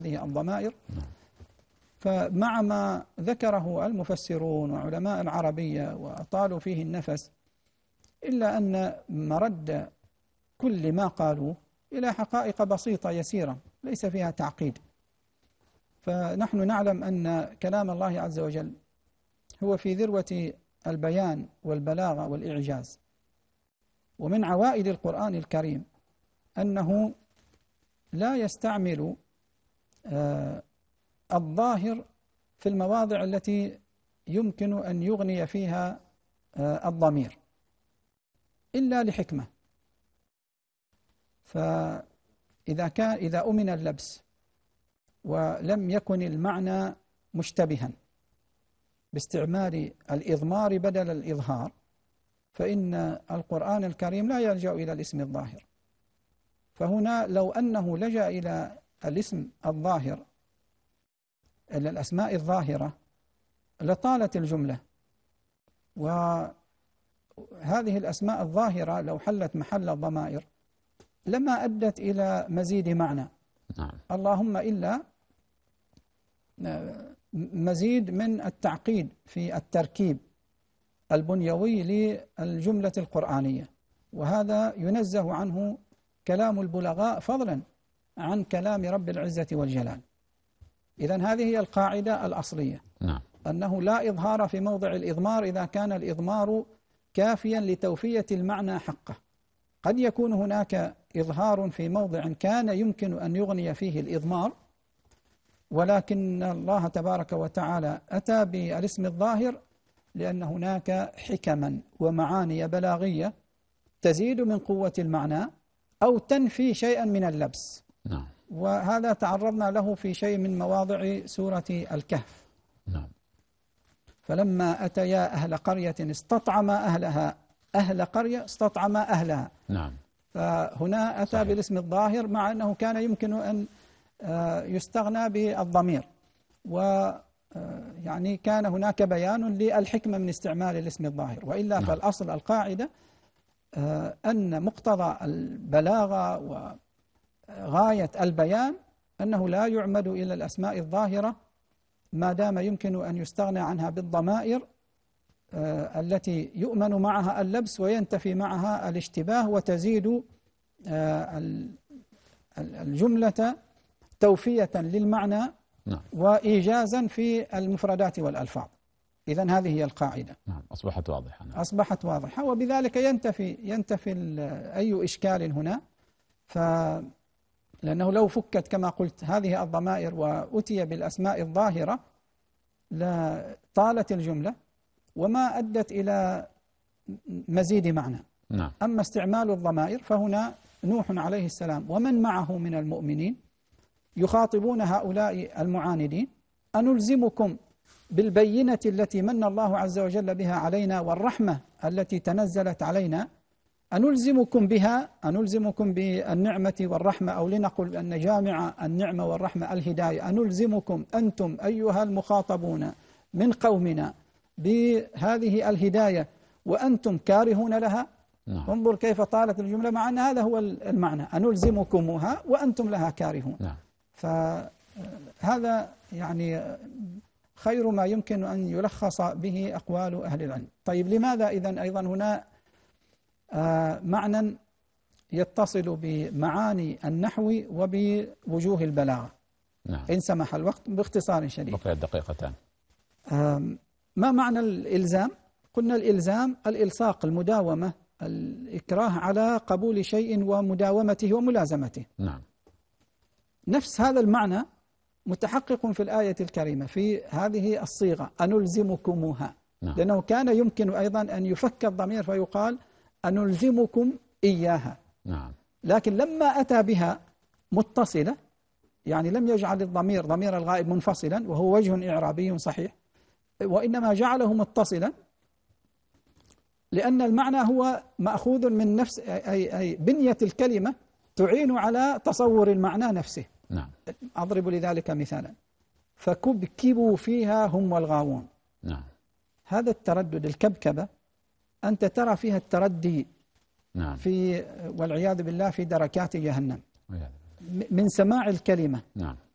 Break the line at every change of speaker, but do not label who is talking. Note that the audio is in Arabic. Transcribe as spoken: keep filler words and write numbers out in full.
هذه الضمائر. فمع ما ذكره المفسرون وعلماء العربية وأطالوا فيه النفس، إلا أن مرد كل ما قالوا إلى حقائق بسيطة يسيرة ليس فيها تعقيد. فنحن نعلم أن كلام الله عز وجل هو في ذروة البيان والبلاغة والإعجاز. ومن عوائد القرآن الكريم أنه لا يستعمل آه الظاهر في المواضع التي يمكن أن يغني فيها آه الضمير إلا لحكمة. فإذا كان إذا أمن اللبس ولم يكن المعنى مشتبها باستعمال الإضمار بدل الإظهار، فإن القرآن الكريم لا يلجأ إلى الاسم الظاهر. فهنا لو أنه لجأ إلى الاسم الظاهر إلى الأسماء الظاهرة لطالت الجملة، وهذه الأسماء الظاهرة لو حلت محل الضمائر لما أدت إلى مزيد معنى.
نعم.
اللهم إلا مزيد من التعقيد في التركيب البنيوي للجملة القرآنية، وهذا ينزه عنه كلام البلغاء فضلا عن كلام رب العزة والجلال. إذن هذه هي القاعدة الأصلية.
نعم.
أنه لا إظهار في موضع الإضمار إذا كان الإضمار كافيا لتوفية المعنى حقه. قد يكون هناك إظهار في موضع كان يمكن أن يغني فيه الإضمار، ولكن الله تبارك وتعالى أتى بالاسم الظاهر لأن هناك حكما ومعاني بلاغية تزيد من قوة المعنى أو تنفي شيئا من اللبس.
نعم.
وهذا تعرضنا له في شيء من مواضع سورة الكهف.
نعم.
فلما أتيا أهل قرية استطعما أهلها، أهل قرية استطعما أهلها.
نعم.
فهنا أتى
صحيح.
بالاسم الظاهر مع أنه كان يمكن أن يستغنى بالضمير، ويعني كان هناك بيان للحكمة من استعمال الاسم الظاهر. وإلا
نعم.
فالأصل القاعدة أن مقتضى البلاغة وغاية البيان أنه لا يعمد إلى الأسماء الظاهرة ما دام يمكن أن يستغنى عنها بالضمائر التي يؤمن معها اللبس وينتفي معها الاشتباه، وتزيد الجملة توفية للمعنى وإيجازا في المفردات والألفاظ. إذن هذه هي القاعدة.
نعم. أصبحت واضحة. نعم.
أصبحت واضحة، وبذلك ينتفي ينتفي أي إشكال هنا. ف لأنه لو فكت كما قلت هذه الضمائر وأتي بالأسماء الظاهرة لطالت الجملة وما أدت إلى مزيد معنى.
نعم.
أما استعمال الضمائر فهنا نوح عليه السلام ومن معه من المؤمنين يخاطبون هؤلاء المعاندين: أنلزمكم بالبينة التي من الله عز وجل بها علينا والرحمة التي تنزلت علينا، أنلزمكم بها، أنلزمكم بالنعمة والرحمة، أو لنقل أن جامع النعمة والرحمة الهداية، أنلزمكم أنتم أيها المخاطبون من قومنا بهذه الهداية وأنتم كارهون لها.
نعم.
انظر كيف طالت الجملة مع أن هذا هو المعنى، أنلزمكمها وأنتم لها كارهون.
نعم.
فهذا يعني خير ما يمكن أن يلخص به أقوال أهل العلم. طيب لماذا إذن أيضا هنا آه معنى يتصل بمعاني النحو وبوجوه البلاغة؟
نعم.
إن سمح الوقت باختصار شديد.
بقيت دقيقتان.
آه ما معنى الإلزام؟ قلنا الإلزام الإلصاق، المداومة، الإكراه على قبول شيء ومداومته وملازمته.
نعم.
نفس هذا المعنى متحقق في الآية الكريمة في هذه الصيغة: أنلزمكمها.
نعم.
لأنه كان يمكن أيضا أن يفك الضمير فيقال أنلزمكم إياها.
نعم.
لكن لما أتى بها متصلة، يعني لم يجعل الضمير ضمير الغائب منفصلا وهو وجه إعرابي صحيح، وإنما جعله متصلا لأن المعنى هو مأخوذ من نفس أي, أي بنية الكلمة تعين على تصور المعنى نفسه.
نعم.
أضرب لذلك مثالا: فكبكبوا فيها هم والغاوون.
نعم.
هذا التردد، الكبكبة، أنت ترى فيها التردي.
نعم.
في والعياذ بالله في دركات جهنم من سماع الكلمة.
نعم.